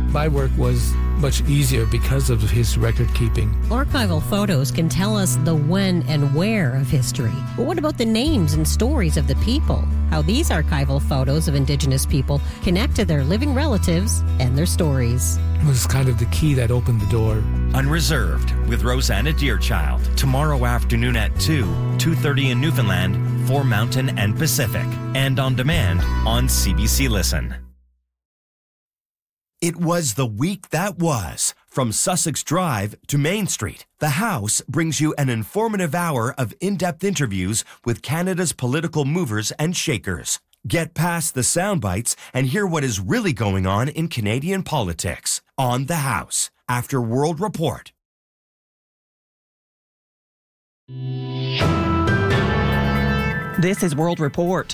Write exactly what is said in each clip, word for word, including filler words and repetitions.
My work was much easier because of his record keeping. Archival photos can tell us the when and where of history. But what about the names and stories of the people? How these archival photos of Indigenous people connect to their living relatives and their stories. It was kind of the key that opened the door. Unreserved with Rosanna Deerchild. Tomorrow afternoon at two, two thirty in Newfoundland, for Mountain and Pacific. And on demand on C B C Listen. It was the week that was. From Sussex Drive to Main Street, The House brings you an informative hour of in-depth interviews with Canada's political movers and shakers. Get past the sound bites and hear what is really going on in Canadian politics on The House after World Report. This is World Report.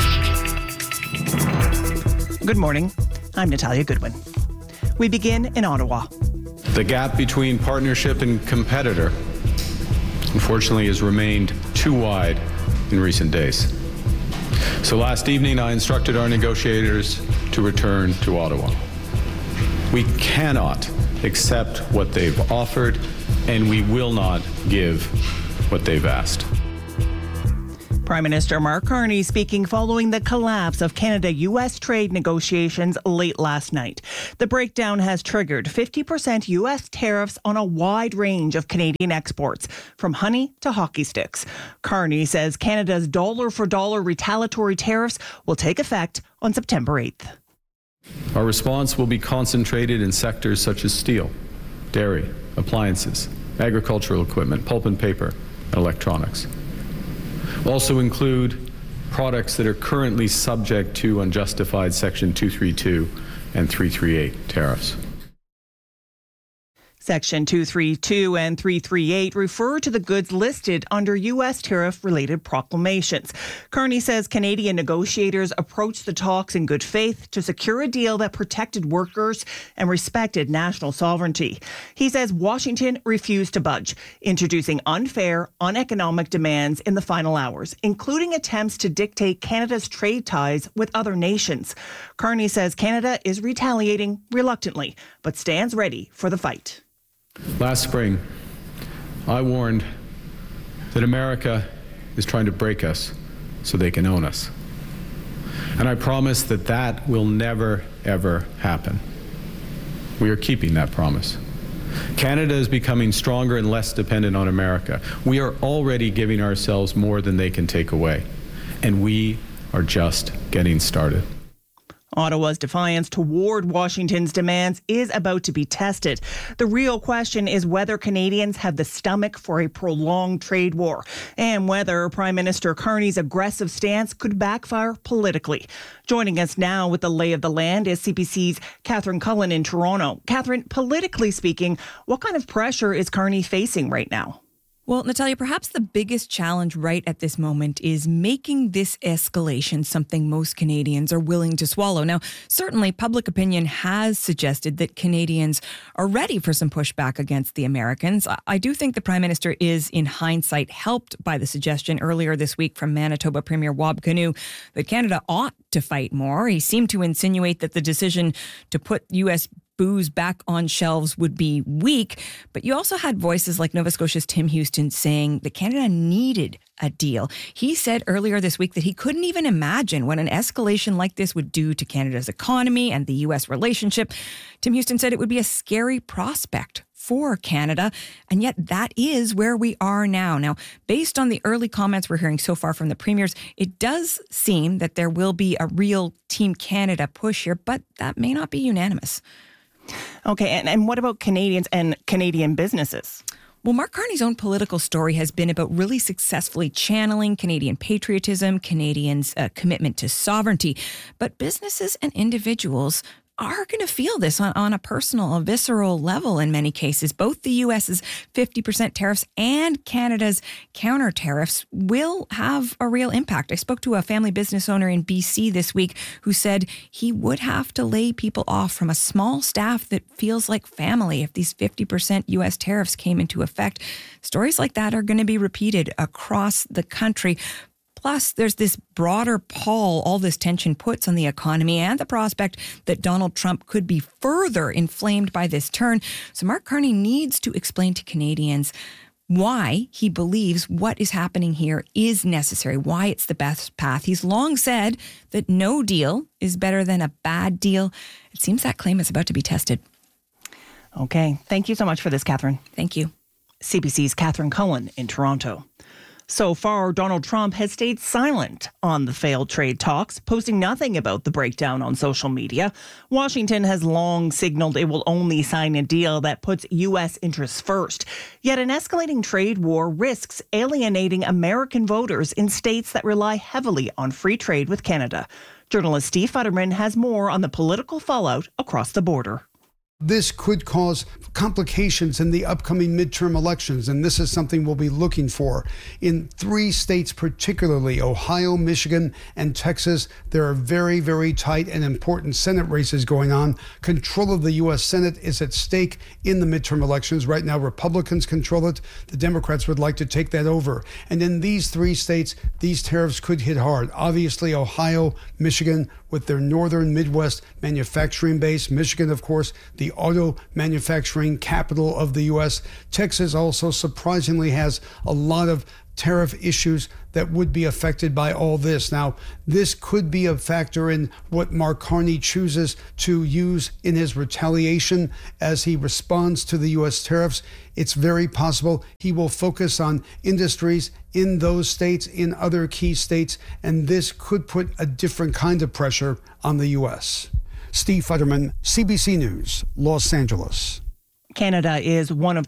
Good morning. I'm Natalia Goodwin. We begin in Ottawa. The gap between partnership and competitor, unfortunately, has remained too wide in recent days. So last evening, I instructed our negotiators to return to Ottawa. We cannot accept what they've offered, and we will not give what they've asked. Prime Minister Mark Carney speaking following the collapse of Canada-U S trade negotiations late last night. The breakdown has triggered fifty percent U S tariffs on a wide range of Canadian exports, from honey to hockey sticks. Carney says Canada's dollar-for-dollar retaliatory tariffs will take effect on September eighth. Our response will be concentrated in sectors such as steel, dairy, appliances, agricultural equipment, pulp and paper, and electronics. Also include products that are currently subject to unjustified Section two thirty-two and three thirty-eight tariffs. Section two thirty-two and three thirty-eight refer to the goods listed under U S tariff-related proclamations. Carney says Canadian negotiators approached the talks in good faith to secure a deal that protected workers and respected national sovereignty. He says Washington refused to budge, introducing unfair, uneconomic demands in the final hours, including attempts to dictate Canada's trade ties with other nations. Carney says Canada is retaliating reluctantly, but stands ready for the fight. Last spring, I warned that America is trying to break us so they can own us. And I promised that that will never, ever happen. We are keeping that promise. Canada is becoming stronger and less dependent on America. We are already giving ourselves more than they can take away. And we are just getting started. Ottawa's defiance toward Washington's demands is about to be tested. The real question is whether Canadians have the stomach for a prolonged trade war, and whether Prime Minister Carney's aggressive stance could backfire politically. Joining us now with the lay of the land is C B C's Catherine Cullen in Toronto. Catherine, politically speaking, what kind of pressure is Carney facing right now? Well, Natalia, perhaps the biggest challenge right at this moment is making this escalation something most Canadians are willing to swallow. Now, certainly public opinion has suggested that Canadians are ready for some pushback against the Americans. I do think the Prime Minister is, in hindsight, helped by the suggestion earlier this week from Manitoba Premier Wab Kinew that Canada ought to fight more. He seemed to insinuate that the decision to put U S booze back on shelves would be weak. But you also had voices like Nova Scotia's Tim Houston saying that Canada needed a deal. He said earlier this week that he couldn't even imagine what an escalation like this would do to Canada's economy and the U S relationship. Tim Houston said it would be a scary prospect for Canada, and yet that is where we are now. Now, based on the early comments we're hearing so far from the premiers, it does seem that there will be a real Team Canada push here, but that may not be unanimous. Okay, and, and what about Canadians and Canadian businesses? Well, Mark Carney's own political story has been about really successfully channeling Canadian patriotism, Canadians' uh, commitment to sovereignty. But businesses and individuals are going to feel this on, on a personal, a visceral level in many cases. Both the U S's fifty percent tariffs and Canada's counter tariffs will have a real impact. I spoke to a family business owner in B C this week who said he would have to lay people off from a small staff that feels like family if these fifty percent U S tariffs came into effect. Stories like that are going to be repeated across the country. Plus, there's this broader pall all this tension puts on the economy and the prospect that Donald Trump could be further inflamed by this turn. So Mark Carney needs to explain to Canadians why he believes what is happening here is necessary, why it's the best path. He's long said that no deal is better than a bad deal. It seems that claim is about to be tested. Okay. Thank you so much for this, Catherine. Thank you. C B C's Catherine Cohen in Toronto. So far, Donald Trump has stayed silent on the failed trade talks, posting nothing about the breakdown on social media. Washington has long signaled it will only sign a deal that puts U S interests first. Yet an escalating trade war risks alienating American voters in states that rely heavily on free trade with Canada. Journalist Steve Futterman has more on the political fallout across the border. This could cause complications in the upcoming midterm elections, and this is something we'll be looking for. In three states particularly, Ohio, Michigan, and Texas, there are very, very tight and important Senate races going on. Control of the U S Senate is at stake in the midterm elections. Right now, Republicans control it. The Democrats would like to take that over. And in these three states, these tariffs could hit hard. Obviously, Ohio, Michigan, with their northern Midwest manufacturing base. Michigan, of course, the auto manufacturing capital of the U S. Texas also surprisingly has a lot of tariff issues that would be affected by all this. Now, this could be a factor in what Mark Carney chooses to use in his retaliation as he responds to the U S tariffs. It's very possible he will focus on industries in those states, in other key states, and this could put a different kind of pressure on the U S. Steve Futterman, C B C News, Los Angeles. Canada is one of